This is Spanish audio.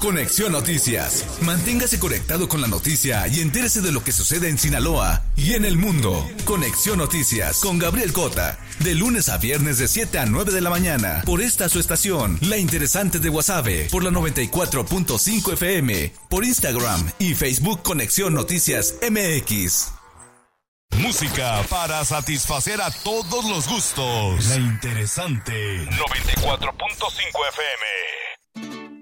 Conexión Noticias. Manténgase conectado con la noticia y entérese de lo que sucede en Sinaloa y en el mundo. Conexión Noticias con Gabriel Cota. De lunes a viernes de 7 a 9 de la mañana. Por esta su estación, La Interesante de Guasave. Por la 94.5 FM. Por Instagram y Facebook Conexión Noticias MX. Música para satisfacer a todos los gustos. La Interesante. 94.5 FM.